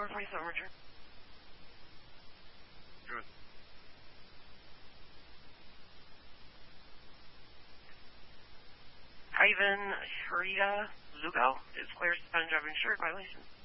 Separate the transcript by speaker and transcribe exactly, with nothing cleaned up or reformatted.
Speaker 1: four twenty-seven, Richard.
Speaker 2: Good.
Speaker 1: Ivan Rita Lugo is clear suspended driving insured violation.